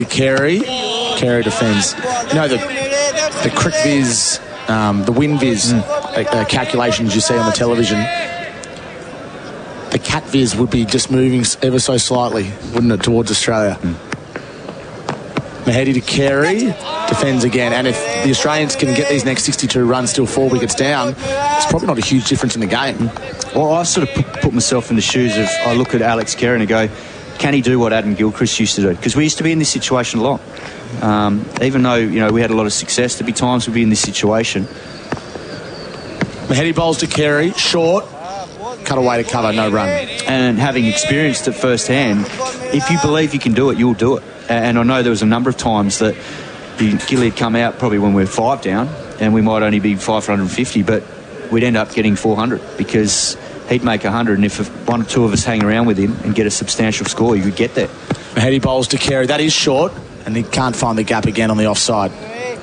Carey defends. You know, the CricViz, the WinViz calculations you see on the television, the CatViz would be just moving ever so slightly, wouldn't it, towards Australia? Mahedi to Carey, defends again. And if the Australians can get these next 62 runs still 4 wickets down, it's probably not a huge difference in the game. Well, I sort of put myself in the shoes of, I look at Alex Carey and I go, can he do what Adam Gilchrist used to do? Because we used to be in this situation a lot. Even though, you know, we had a lot of success, there'd be times we'd be in this situation. Mahedi bowls to Carey, short, cut away to cover, no run. And having experienced it firsthand, if you believe you can do it, you'll do it. And I know there was a number of times that Gilly'd come out probably when we were 5 down, and we might only be 550, but we'd end up getting 400 because he'd make 100, and if one or two of us hang around with him and get a substantial score, you could get there. Mahedi bowls to Carey. That is short, and he can't find the gap again on the offside.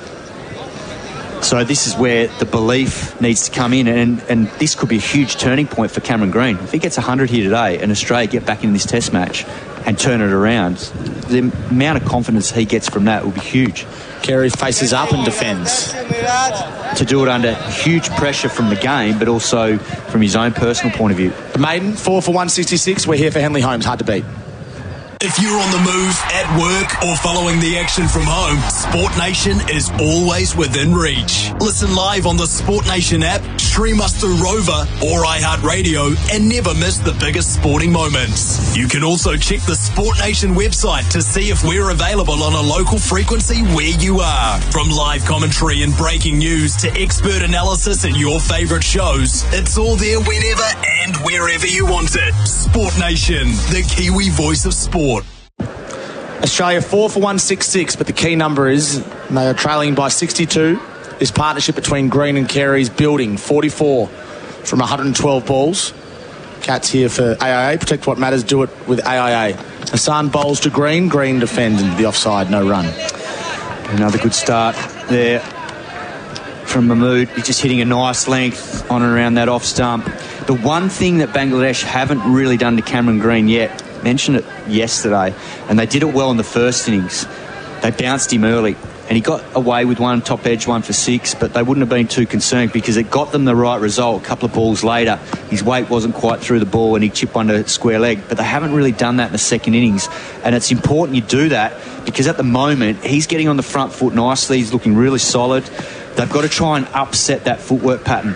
So this is where the belief needs to come in, and this could be a huge turning point for Cameron Green. If he gets 100 here today and Australia get back in this test match and turn it around, the amount of confidence he gets from that will be huge. Carey faces up and defends. To do it under huge pressure from the game, but also from his own personal point of view. Maiden, 4 for 166. We're here for Henley Holmes. Hard to beat. If you're on the move, at work, or following the action from home, Sport Nation is always within reach. Listen live on the Sport Nation app, stream us through Rover or iHeartRadio, and never miss the biggest sporting moments. You can also check the Sport Nation website to see if we're available on a local frequency where you are. From live commentary and breaking news to expert analysis and your favourite shows, it's all there whenever and wherever you want it. Sport Nation, the Kiwi voice of sport. Australia 4 for 166, but the key number is they are trailing by 62. This partnership between Green and Carey is building. 44 from 112 balls. Cats here for AIA. Protect what matters, do it with AIA. Hassan bowls to Green. Green defends into the offside, no run. Another good start there from Mahmood. He's just hitting a nice length on and around that off stump. The one thing that Bangladesh haven't really done to Cameron Green yet, mentioned it yesterday, and they did it well in the first innings. They bounced him early, and he got away with one top edge, 1 for 6, but they wouldn't have been too concerned because it got them the right result. A couple of balls later, his weight wasn't quite through the ball and he chipped one to square leg, but they haven't really done that in the second innings, and it's important you do that because at the moment he's getting on the front foot nicely. He's looking really solid. They've got to try and upset that footwork pattern.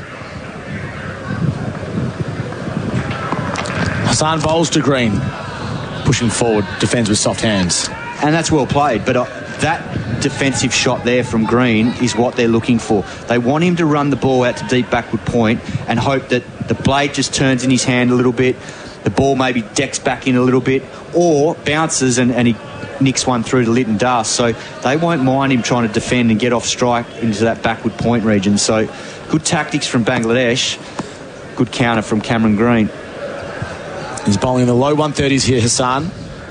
Hassan bowls to Green. Pushing forward, defends with soft hands. And that's well played, but that defensive shot there from Green is what they're looking for. They want him to run the ball out to deep backward point and hope that the blade just turns in his hand a little bit, the ball maybe decks back in a little bit, or bounces and he nicks one through to Lytton Das. So they won't mind him trying to defend and get off strike into that backward point region. So good tactics from Bangladesh, good counter from Cameron Green. He's bowling in the low 130s here, Hassan.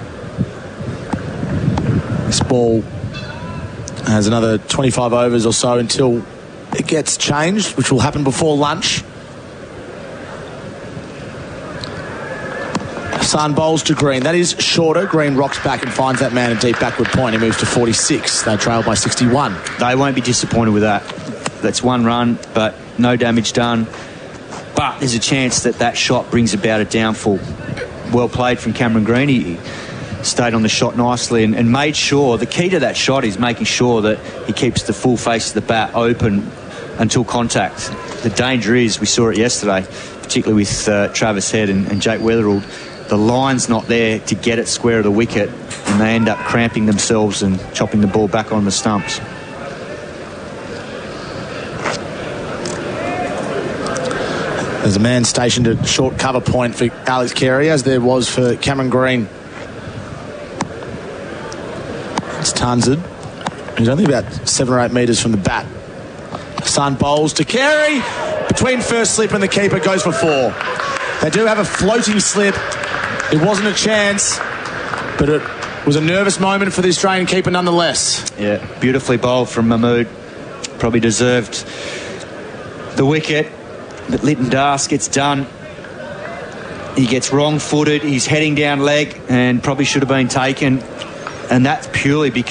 This ball has another 25 overs or so until it gets changed, which will happen before lunch. Hassan bowls to Green. That is shorter. Green rocks back and finds that man at deep backward point. He moves to 46. They trail by 61. They won't be disappointed with that. That's one run, but no damage done. But there's a chance that that shot brings about a downfall. Well played from Cameron Green. He stayed on the shot nicely and made sure, the key to that shot is making sure that he keeps the full face of the bat open until contact. The danger is, we saw it yesterday, particularly with Travis Head and Jake Weatherald, the line's not there to get it square of the wicket and they end up cramping themselves and chopping the ball back on the stumps. There's a man stationed at short cover point for Alex Carey, as there was for Cameron Green. It's Tanzid. He's only about 7 or 8 metres from the bat. Hassan bowls to Carey. Between first slip and the keeper, goes for 4. They do have a floating slip. It wasn't a chance, but it was a nervous moment for the Australian keeper nonetheless. Yeah, beautifully bowled from Mahmood. Probably deserved the wicket. But Lytton Das gets done. He gets wrong-footed. He's heading down leg and probably should have been taken. And that's purely because